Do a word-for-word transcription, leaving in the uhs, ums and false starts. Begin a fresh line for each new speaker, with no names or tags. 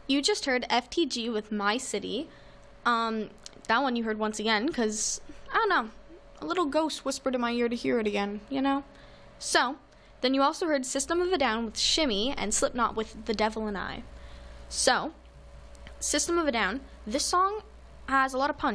You just heard F T G with My City. Um, that one you heard once again because, I don't know, a little ghost whispered in my ear to hear it again, you know? So, then you also heard System of a Down with Shimmy and Slipknot with The Devil and I. So, System of a Down, this song has a lot of punch.